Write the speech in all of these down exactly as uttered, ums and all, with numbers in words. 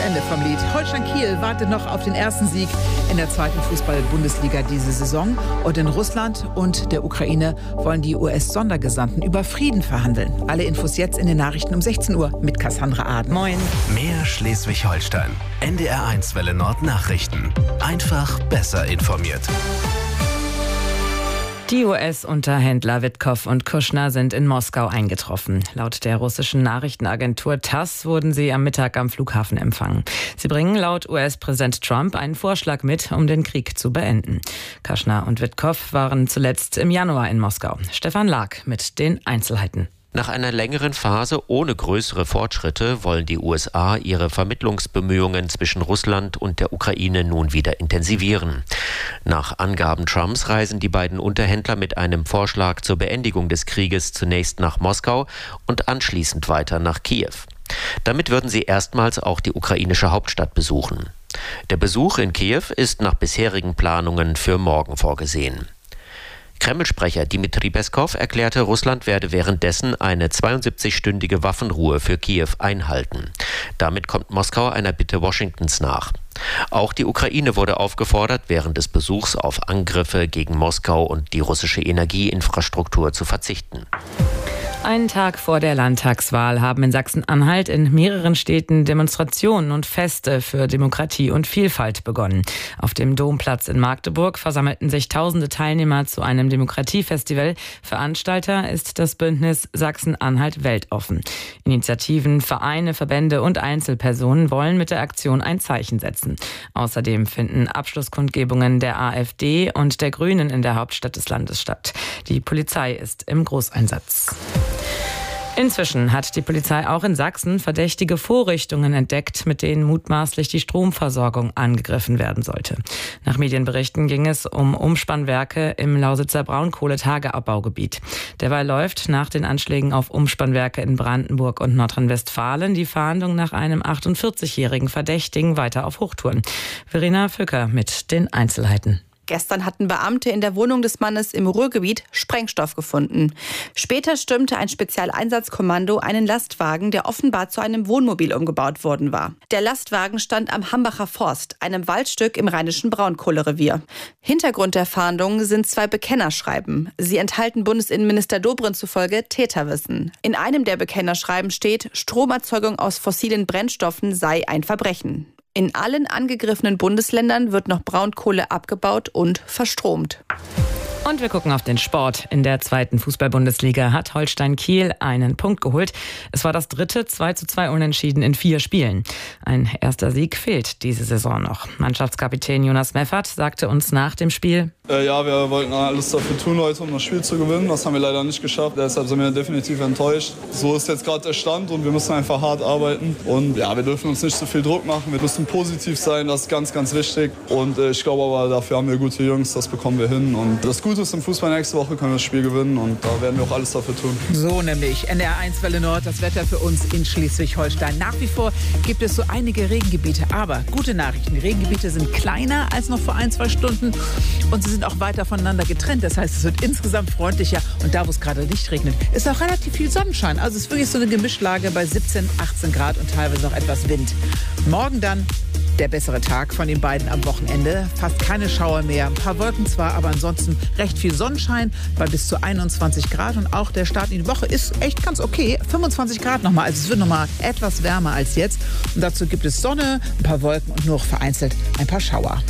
Ende vom Lied. Holstein Kiel wartet noch auf den ersten Sieg in der zweiten Fußball-Bundesliga diese Saison. Und in Russland und der Ukraine wollen die U S-Sondergesandten über Frieden verhandeln. Alle Infos jetzt in den Nachrichten um sechzehn Uhr mit Cassandra Aden. Moin. Mehr Schleswig-Holstein. N D R eins Welle Nord Nachrichten. Einfach besser informiert. Die U S-Unterhändler Witkow und Kushner sind in Moskau eingetroffen. Laut der russischen Nachrichtenagentur TASS wurden sie am Mittag am Flughafen empfangen. Sie bringen laut U S-Präsident Trump einen Vorschlag mit, um den Krieg zu beenden. Kushner und Witkow waren zuletzt im Januar in Moskau. Stefan Lag mit den Einzelheiten. Nach einer längeren Phase ohne größere Fortschritte wollen die U S A ihre Vermittlungsbemühungen zwischen Russland und der Ukraine nun wieder intensivieren. Nach Angaben Trumps reisen die beiden Unterhändler mit einem Vorschlag zur Beendigung des Krieges zunächst nach Moskau und anschließend weiter nach Kiew. Damit würden sie erstmals auch die ukrainische Hauptstadt besuchen. Der Besuch in Kiew ist nach bisherigen Planungen für morgen vorgesehen. Kreml-Sprecher Dmitri Peskow erklärte, Russland werde währenddessen eine zweiundsiebzigstündige Waffenruhe für Kiew einhalten. Damit kommt Moskau einer Bitte Washingtons nach. Auch die Ukraine wurde aufgefordert, während des Besuchs auf Angriffe gegen Moskau und die russische Energieinfrastruktur zu verzichten. Einen Tag vor der Landtagswahl haben in Sachsen-Anhalt in mehreren Städten Demonstrationen und Feste für Demokratie und Vielfalt begonnen. Auf dem Domplatz in Magdeburg versammelten sich tausende Teilnehmer zu einem Demokratiefestival. Veranstalter ist das Bündnis Sachsen-Anhalt weltoffen. Initiativen, Vereine, Verbände und Einzelpersonen wollen mit der Aktion ein Zeichen setzen. Außerdem finden Abschlusskundgebungen der AfD und der Grünen in der Hauptstadt des Landes statt. Die Polizei ist im Großeinsatz. Inzwischen hat die Polizei auch in Sachsen verdächtige Vorrichtungen entdeckt, mit denen mutmaßlich die Stromversorgung angegriffen werden sollte. Nach Medienberichten ging es um Umspannwerke im Lausitzer Braunkohletageabbaugebiet. Derweil läuft nach den Anschlägen auf Umspannwerke in Brandenburg und Nordrhein-Westfalen die Fahndung nach einem achtundvierzigjährigen Verdächtigen weiter auf Hochtouren. Verena Fücker mit den Einzelheiten. Gestern hatten Beamte in der Wohnung des Mannes im Ruhrgebiet Sprengstoff gefunden. Später stürmte ein Spezialeinsatzkommando einen Lastwagen, der offenbar zu einem Wohnmobil umgebaut worden war. Der Lastwagen stand am Hambacher Forst, einem Waldstück im rheinischen Braunkohlerevier. Hintergrund der Fahndung sind zwei Bekennerschreiben. Sie enthalten Bundesinnenminister Dobrindt zufolge Täterwissen. In einem der Bekennerschreiben steht, Stromerzeugung aus fossilen Brennstoffen sei ein Verbrechen. In allen angegriffenen Bundesländern wird noch Braunkohle abgebaut und verstromt. Und wir gucken auf den Sport. In der zweiten Fußball-Bundesliga hat Holstein Kiel einen Punkt geholt. Es war das dritte zwei zu zwei Unentschieden in vier Spielen. Ein erster Sieg fehlt diese Saison noch. Mannschaftskapitän Jonas Meffert sagte uns nach dem Spiel: Äh, ja, wir wollten alles dafür tun heute, um das Spiel zu gewinnen. Das haben wir leider nicht geschafft. Deshalb sind wir definitiv enttäuscht. So ist jetzt gerade der Stand und wir müssen einfach hart arbeiten. Und ja, wir dürfen uns nicht so viel Druck machen. Wir müssen positiv sein, das ist ganz, ganz wichtig. Und äh, ich glaube aber, dafür haben wir gute Jungs, das bekommen wir hin. Und das Gute ist im Fußball, nächste Woche können wir das Spiel gewinnen und da werden wir auch alles dafür tun. So nämlich, N D R eins Welle Nord, das Wetter für uns in Schleswig-Holstein. Nach wie vor gibt es so einige Regengebiete, aber gute Nachrichten. Die Regengebiete sind kleiner als noch vor ein, zwei Stunden und sie sind auch weiter voneinander getrennt. Das heißt, es wird insgesamt freundlicher und da, wo es gerade nicht regnet, ist auch relativ viel Sonnenschein. Also es ist wirklich so eine Gemischlage bei siebzehn, achtzehn Grad und teilweise noch etwas Wind. Morgen dann der bessere Tag von den beiden am Wochenende. Fast keine Schauer mehr. Ein paar Wolken zwar, aber ansonsten recht viel Sonnenschein bei bis zu einundzwanzig Grad. Und auch der Start in die Woche ist echt ganz okay. fünfundzwanzig Grad nochmal. Also es wird nochmal etwas wärmer als jetzt. Und dazu gibt es Sonne, ein paar Wolken und nur vereinzelt ein paar Schauer.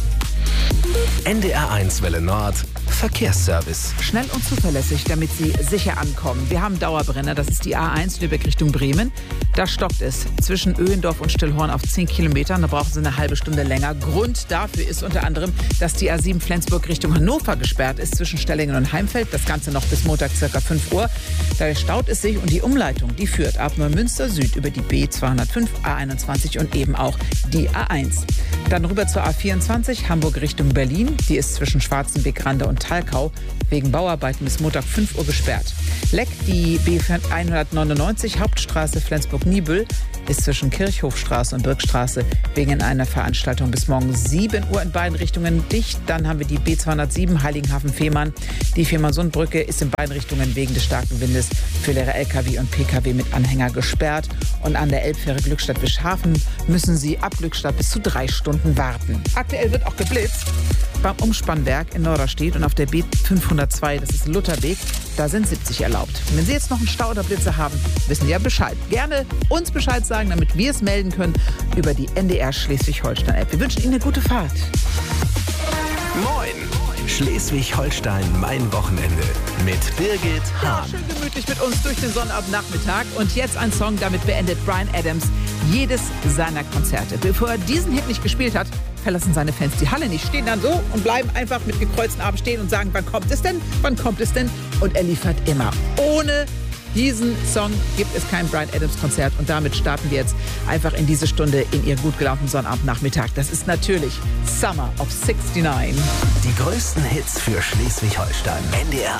N D R eins Welle Nord Verkehrsservice. Schnell und zuverlässig, damit Sie sicher ankommen. Wir haben Dauerbrenner, das ist die A eins Lübeck Richtung Bremen. Da stockt es zwischen Öhendorf und Stillhorn auf zehn Kilometern. Da brauchen Sie eine halbe Stunde länger. Grund dafür ist unter anderem, dass die A sieben Flensburg Richtung Hannover gesperrt ist zwischen Stellingen und Heimfeld. Das Ganze noch bis Montag ca. fünf Uhr. Da staut es sich und die Umleitung, die führt ab Neumünster Süd über die B zweihundertfünf, A einundzwanzig und eben auch die A eins. Dann rüber zur A vierundzwanzig Hamburg Richtung Berlin. Die ist zwischen Schwarzenbeck-Rande und Kalkau wegen Bauarbeiten bis Montag fünf Uhr gesperrt. Leck, die B hundertneunundneunzig Hauptstraße Flensburg-Niebüll, ist zwischen Kirchhofstraße und Birkstraße wegen einer Veranstaltung bis morgen sieben Uhr in beiden Richtungen dicht. Dann haben wir die B zweihundertsieben Heiligenhafen-Fehmarn. Die Fehmarn-Sundbrücke ist in beiden Richtungen wegen des starken Windes für leere L K W und P K W mit Anhänger gesperrt. Und an der Elbfähre Glückstadt-Wischhafen müssen Sie ab Glückstadt bis zu drei Stunden warten. Aktuell wird auch geblitzt beim Umspannwerk in Norderstedt und auf der B fünfhundertzwei, das ist Lutherweg, da sind siebzig erlaubt. Und wenn Sie jetzt noch einen Stau oder Blitze haben, wissen Sie ja Bescheid. Gerne uns Bescheid sagen, damit wir es melden können über die N D R Schleswig-Holstein-App. Wir wünschen Ihnen eine gute Fahrt. Moin! Schleswig-Holstein, mein Wochenende mit Birgit Hahn. Ja, schön gemütlich mit uns durch den Sonnabendnachmittag. Und jetzt ein Song, damit beendet Bryan Adams jedes seiner Konzerte. Bevor er diesen Hit nicht gespielt hat, verlassen seine Fans die Halle nicht, stehen dann so und bleiben einfach mit gekreuzten Armen stehen und sagen, wann kommt es denn? Wann kommt es denn? Und er liefert immer. Ohne diesen Song gibt es kein Bryan Adams Konzert und damit starten wir jetzt einfach in diese Stunde in Ihr gut gelaunten Sonnabendnachmittag. Das ist natürlich Summer of sixty-nine. Die größten Hits für Schleswig-Holstein. N D R